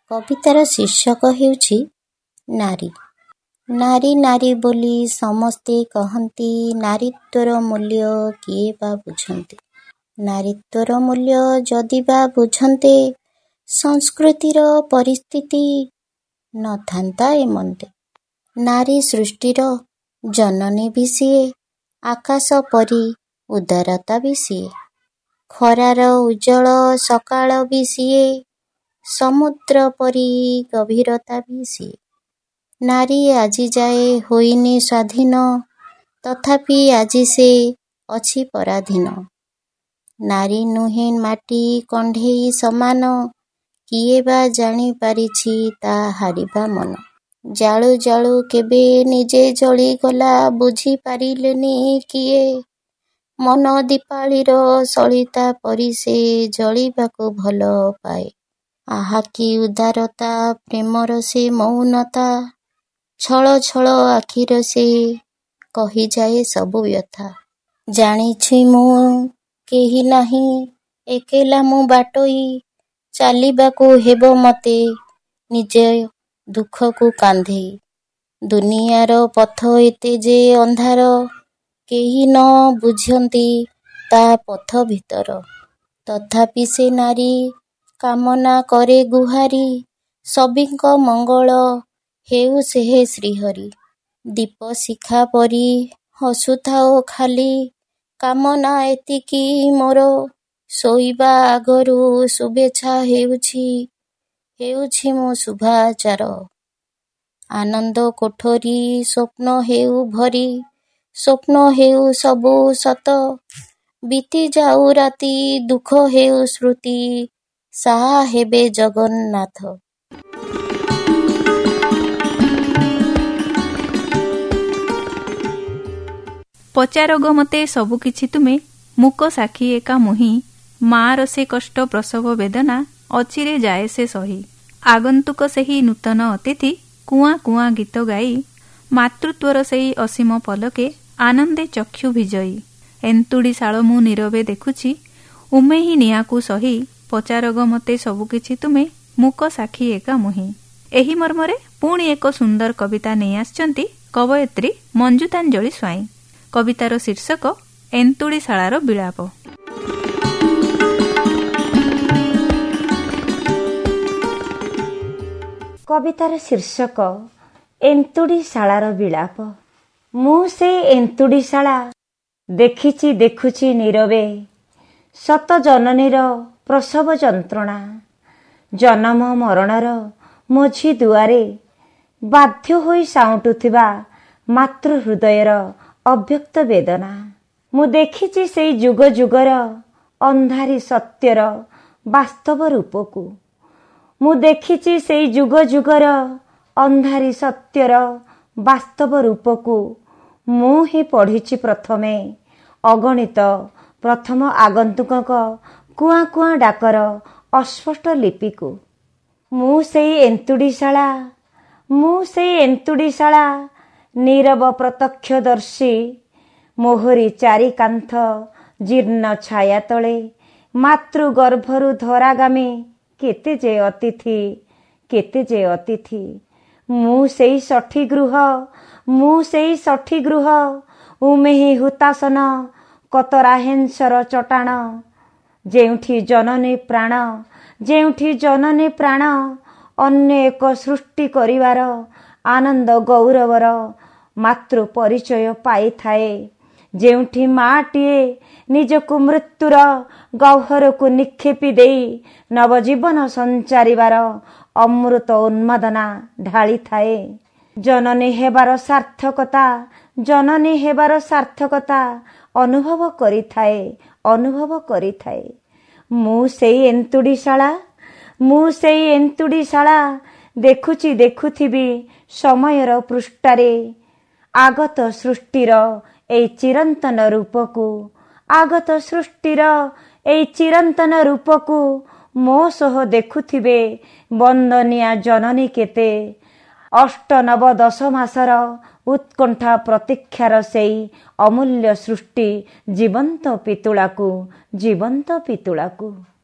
କବିତାର ଶୀର୍ଷକ ହେଉଛି ନାରୀ। ନାରୀ ନାରୀ ବୋଲି ସମସ୍ତେ କହନ୍ତି, ନାରୀତ୍ୱର ମୂଲ୍ୟ କିଏ ବା ବୁଝନ୍ତି? ନାରୀତ୍ୱର ମୂଲ୍ୟ ଯଦି ବା ବୁଝନ୍ତେ, ସଂସ୍କୃତିର ପରିସ୍ଥିତି ନଥାନ୍ତା ଏମନ୍ତେ। ନାରୀ ସୃଷ୍ଟିର ଜନନୀ ବି ସିଏ, ଆକାଶ ପରି ଉଦାରତା ବି ସିଏ, ଖରାର ଉଜ୍ଜଳ ସକାଳ ବି ସିଏ, ସମୁଦ୍ର ପରି ଗଭୀରତା ବି ସିଏ। ନାରୀ ଆଜି ଯାଏ ହୋଇନି ସ୍ୱାଧୀନ, ତଥାପି ଆଜି ସେ ଅଛି ପରାଧୀନ। ନାରୀ ନୁହେଁ ମାଟି କଣ୍ଢେଇ ସମାନ, କିଏ ବା ଜାଣି ପାରିଛି ତା ହାରିବା ମନ। ଜାଳୁ ଜାଳୁ କେବେ ନିଜେ ଜଳିଗଲା, ବୁଝି ପାରିଲେନି କିଏ, ମନ ଦୀପାଳିର ସଳିତା ପରି ସେ ଜଳିବାକୁ ଭଲ ପାଏ। ଆହା କି ଉଦାରତା, ପ୍ରେମର ସେ ମୌନତା, ଛଳ ଛଳ ଆଖିର ସେ କହିଯାଏ ସବୁ ବ୍ୟଥା। ଜାଣିଛି ମୁଁ କେହି ନାହିଁ, ଏକେଲା ମୁଁ ବାଟୋଇ, ଚାଲିବାକୁ ହେବ ମତେ ନିଜ ଦୁଃଖକୁ କାନ୍ଧେଇ। ଦୁନିଆର ପଥ ଏତେ ଯେ ଅନ୍ଧାର, କେହି ନ ବୁଝନ୍ତି ତା ପଥ ଭିତର। ତଥାପି ସେ ନାରୀ କାମନା କରେ ଗୁହାରି, ସଭିଙ୍କ ମଙ୍ଗଳ ହେଉ ସେହେ ଶ୍ରୀହରି। ଦୀପ ଶିଖା ପରି ହସୁଥାଉ ଖାଲି, କାମନା ଏତିକି ମୋର, ଶୋଇବା ଆଗରୁ ଶୁଭେଚ୍ଛା ହେଉଛି ମୋ ଶୁଭାଚାର। ଆନନ୍ଦ କୋଠରୀ ସ୍ୱପ୍ନ ହେଉ ଭରି, ସ୍ୱପ୍ନ ହେଉ ସବୁ ସତ, ବିତି ଯାଉ ରାତି ଦୁଃଖ ହେଉ ସ୍ମୃତି, ସାହା ହେବେ ଜଗନ୍ନାଥ। ପଚାରଗ ମତେ ସବୁ କିଛି ତୁମେ, ମୁକ ସାକ୍ଷୀ ଏକା ମୁହିଁ, ମାର ସେ କଷ୍ଟ ପ୍ରସବ ବେଦନା, ଅଚିରେ ଯାଏ ସେ ସହି। ଆଗନ୍ତୁକ ସେହି ନୂତନ ଅତିଥି, କୁଆଁ କୁଆଁ ଗୀତ ଗାଇ, ମାତୃତ୍ୱର ସେହି ଅସୀମ ପଲକେ ଆନନ୍ଦେ ଚକ୍ଷୁ ଭିଜଇ। ଏନ୍ତୁଡ଼ି ଶାଳ ମୁଁ ନୀରବେ ଦେଖୁଛି, ଉମେହି ନିଆଁକୁ ସହି, ପଚାରଗ ମତେ ସବୁ କିଛି ତୁମେ, ମୁକ ସାକ୍ଷୀ ଏକା ମୁହିଁ। ଏହି ମର୍ମରେ ପୁଣି ଏକ ସୁନ୍ଦର କବିତା ନେଇ ଆସିଛନ୍ତି କବୟିତ୍ରୀ ମଞ୍ଜୁତାଞ୍ଜଳି ସ୍ୱାଇଁ। କବିତାର ଶୀର୍ଷକ ଏନ୍ତୁଡ଼ି ଶାଳାର ବିଳାପ। କବିତାର ଶୀର୍ଷକ ଏନ୍ତୁଡ଼ି ଶାଳାର ବିଳାପ। ମୁଁ ସେଇ ଏନ୍ତୁଡ଼ି ଶାଳା ଦେଖିଛି ଦେଖୁଛି ନୀରବେ, ଶତ ଜନନୀର ପ୍ରସବ ଯନ୍ତ୍ରଣା। ଜନମ ମରଣର ମଝି ଦୁଆରେ ବାଧ୍ୟ ହୋଇ ସାଉଁଟୁଥିବା ମାତୃ ହୃଦୟର ଅବ୍ୟକ୍ତ ବେଦନା। ମୁଁ ଦେଖିଛି ସେଇ ଯୁଗ ଯୁଗର ଅନ୍ଧାରୀ ସତ୍ୟର ବାସ୍ତବ ରୂପକୁ। ମୁଁ ଦେଖିଛି ସେଇ ଯୁଗ ଯୁଗର ଅନ୍ଧାରୀ ସତ୍ୟର ବାସ୍ତବ ରୂପକୁ। ମୁଁ ହିଁ ପଢ଼ିଛି ପ୍ରଥମେ ଅଗଣିତ ପ୍ରଥମ ଆଗନ୍ତୁକଙ୍କ କୁଆଁ କୁଆଁ ଡାକର ଅସ୍ପଷ୍ଟ ଲିପିକୁ। ମୁଁ ସେଇ ଏନ୍ତୁଡ଼ି ଶାଳା, ମୁଁ ସେଇ ଏନ୍ତୁଡ଼ି ଶାଳା, ନୀରବ ପ୍ରତ୍ୟକ୍ଷଦର୍ଶୀ। ମୋହରି ଚାରି କାନ୍ଥ ଜୀର୍ଣ୍ଣ ଛାୟା ତଳେ, ମାତୃ ଗର୍ଭରୁ ଧରାଗାମୀ କେତେ ଯେ ଅତିଥି, କେତେ ଯେ ଅତିଥି। ମୁଁ ସେଇ ଷଠି ଗୃହ, ମୁଁ ସେଇ ଷଠି ଗୃହ, ଉମେହି ହୁତାସନ କତରାହେଁସର ଚଟାଣ। ଯେଉଁଠି ଜନନୀ ପ୍ରାଣ, ଯେଉଁଠି ଜନନୀ ପ୍ରାଣ, ଅନ୍ୟ ଏକ ସୃଷ୍ଟି କରିବାର ଆନନ୍ଦ ଗୌରବର ମାତୃ ପରିଚୟ ପାଇଥାଏ। ଯେଉଁଠି ମାଟିଏ ନିଜକୁ ମୃତ୍ୟୁର ଗହ୍ୱରକୁ ନିକ୍ଷେପି ଦେଇ ନବଜୀବନ ସଞ୍ଚାରିବାର ଅମୃତ ଉନ୍ମାଦନା ଢାଳିଥାଏ। ଜନନୀ ହେବାର ସାର୍ଥକତା, ଜନନୀ ହେବାର ସାର୍ଥକତା ଅନୁଭବ କରିଥାଏ, ଅନୁଭବ କରିଥାଏ। ମୁଁ ସେଇ ଏନ୍ତୁଡ଼ି ଶାଳା, ମୁଁ ସେଇ ଏନ୍ତୁଡ଼ି ଶାଳା, ଦେଖୁଛି ଦେଖୁଥିବି ସମୟର ପୃଷ୍ଠାରେ ଆଗତ ସୃଷ୍ଟିର ଏଇ ଚିରନ୍ତନ ରୂପକୁ, ଆଗତ ସୃଷ୍ଟିର ଏଇ ଚିରନ୍ତନ ରୂପକୁ। ମୋ ସହ ଦେଖୁଥିବେ ବନ୍ଦନିଆ ଜନନୀ କେତେ, ଅଷ୍ଟ ନବ 10 ମାସର ଉତ୍କଣ୍ଠା ପ୍ରତୀକ୍ଷାର ସେଇ ଅମୂଲ୍ୟ ସୃଷ୍ଟି, ଜୀବନ୍ତ ପିତୁଳାକୁ, ଜୀବନ୍ତ ପିତୁଳାକୁ।